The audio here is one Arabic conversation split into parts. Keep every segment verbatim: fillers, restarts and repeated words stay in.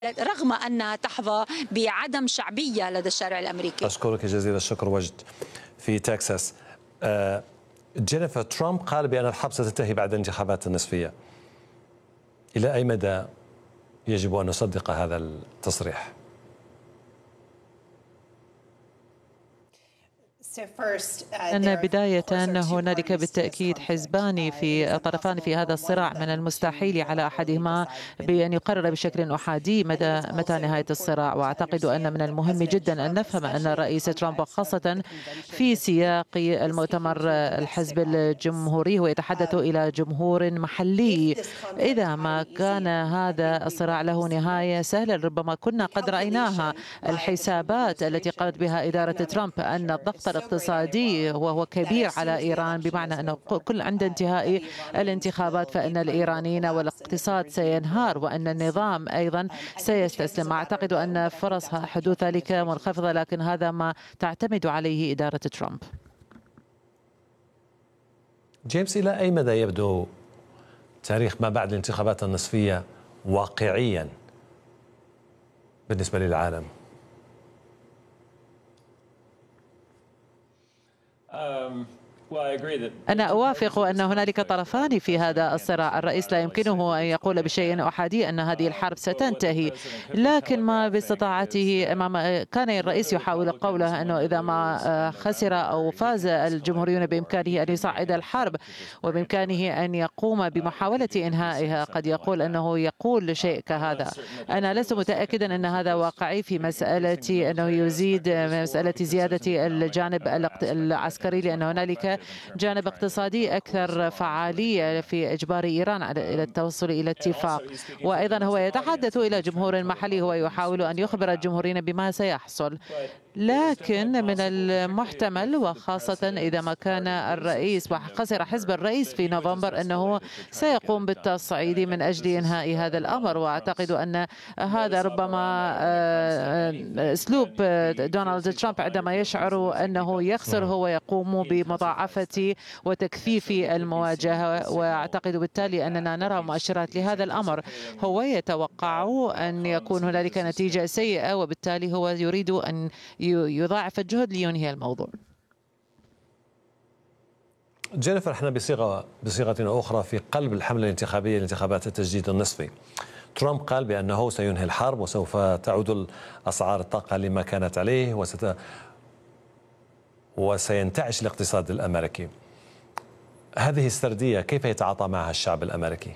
رغم أنها تحظى بعدم شعبية لدى الشارع الأمريكي. أشكرك جزيل الشكر. وجد في تكساس. آه جينيفر، ترامب قال بأن الحرب ستنتهي بعد الانتخابات النصفية. إلى أي مدى يجب أن نصدق هذا التصريح؟ أن بداية هنالك بالتأكيد حزبان في طرفان في هذا الصراع، من المستحيل على أحدهما بأن يقرر بشكل أحادي مدى متى نهاية الصراع. وأعتقد أن من المهم جدا أن نفهم أن الرئيس ترامب خاصة في سياق المؤتمر الحزب الجمهوري هو يتحدث إلى جمهور محلي. إذا ما كان هذا الصراع له نهاية سهلة ربما كنا قد رأيناها. الحسابات التي قامت بها إدارة ترامب أن الضغط الاقتصادي وهو كبير على إيران، بمعنى أنه كل عند انتهاء الانتخابات فإن الإيرانيين والاقتصاد سينهار وأن النظام أيضا سيستسلم. أعتقد أن فرص حدوث ذلك منخفضة، لكن هذا ما تعتمد عليه إدارة ترامب. جيمس، إلى أي مدى يبدو تاريخ ما بعد الانتخابات النصفية واقعيا بالنسبة للعالم؟ أنا أوافق أن هنالك طرفان في هذا الصراع. الرئيس لا يمكنه أن يقول بشيء أحادي أن هذه الحرب ستنتهي، لكن ما باستطاعته أمام كان الرئيس يحاول قوله أنه إذا ما خسر أو فاز الجمهوريون بإمكانه أن يصعد الحرب وبإمكانه أن يقوم بمحاولة إنهائها. قد يقول أنه يقول شيء كهذا. أنا لست متأكدا أن هذا واقعي في مسألة أنه يزيد مسألة زيادة الجانب العسكري، لأن هنالك جانب اقتصادي أكثر فعالية في إجبار إيران إلى التوصل إلى اتفاق. وأيضا هو يتحدث إلى جمهور محلي، هو يحاول أن يخبر الجمهورين بما سيحصل. لكن من المحتمل وخاصة إذا ما كان الرئيس وخسر حزب الرئيس في نوفمبر أنه سيقوم بالتصعيد من أجل إنهاء هذا الأمر. وأعتقد أن هذا ربما أسلوب دونالد ترامب عندما يشعر أنه يخسر هو يقوم بمضاعفة وتكثيف المواجهة. وأعتقد بالتالي أننا نرى مؤشرات لهذا الأمر. هو يتوقع أن يكون هنالك نتيجة سيئة وبالتالي هو يريد أن يضاعف الجهد لينهي الموضوع. جينيفر، احنا بصيغة بصيغة أخرى في قلب الحملة الانتخابية لانتخابات التجديد النصفي. ترامب قال بأنه سينهي الحرب وسوف تعود أسعار الطاقة لما كانت عليه وست وسينتعش الاقتصاد الأمريكي. هذه السردية كيف يتعاطى معها الشعب الأمريكي؟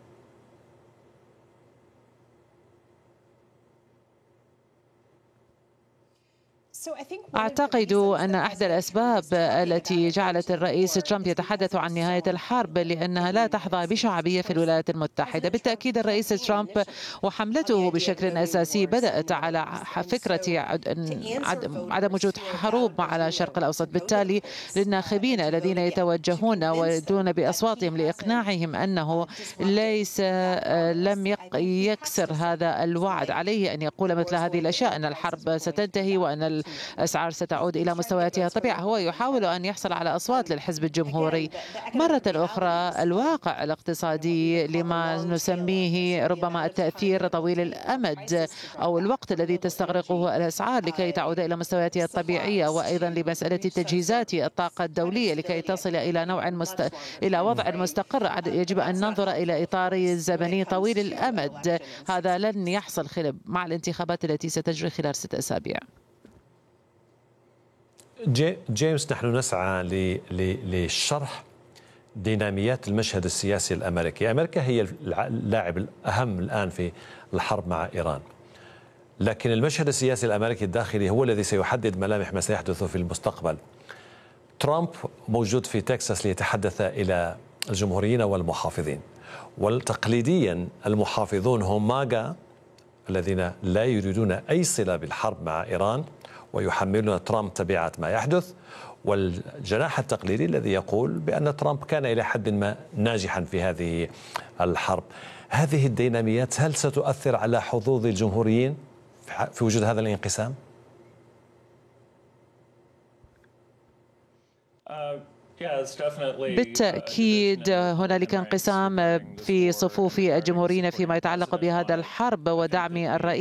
أعتقد أن أحدى الأسباب التي جعلت الرئيس ترامب يتحدث عن نهاية الحرب لأنها لا تحظى بشعبية في الولايات المتحدة. بالتأكيد الرئيس ترامب وحملته بشكل أساسي بدأت على فكرة عدم وجود حروب على الشرق الأوسط. بالتالي للناخبين الذين يتوجهون ويدون بأصواتهم لإقناعهم أنه ليس لم يكسر هذا الوعد، عليه أن يقول مثل هذه الأشياء، أن الحرب ستنتهي وأن الأسعار ستعود إلى مستوياتها الطبيعية. هو يحاول أن يحصل على أصوات للحزب الجمهوري. مرة أخرى الواقع الاقتصادي لما نسميه ربما التأثير طويل الأمد أو الوقت الذي تستغرقه الأسعار لكي تعود إلى مستوياتها الطبيعية، وأيضا لمسألة تجهيزات الطاقة الدولية لكي تصل إلى نوع مست... إلى وضع مستقر. يجب أن ننظر إلى إطار زمني طويل الأمد. هذا لن يحصل خلال مع الانتخابات التي ستجري خلال ست أسابيع. جيمس، نحن نسعى لشرح ديناميات المشهد السياسي الأمريكي. أمريكا هي اللاعب الأهم الآن في الحرب مع إيران، لكن المشهد السياسي الأمريكي الداخلي هو الذي سيحدد ملامح ما سيحدث في المستقبل. ترامب موجود في تكساس ليتحدث إلى الجمهوريين والمحافظين، وتقليديا المحافظون هم ماغا الذين لا يريدون أي صلة بالحرب مع إيران ويحملون ترامب تبعات ما يحدث، والجناح التقليدي الذي يقول بأن ترامب كان إلى حد ما ناجحا في هذه الحرب. هذه الديناميات هل ستؤثر على حظوظ الجمهوريين في وجود هذا الانقسام؟ بالتأكيد هنالك انقسام في صفوف الجمهوريين فيما يتعلق بهذا الحرب ودعم الرئيس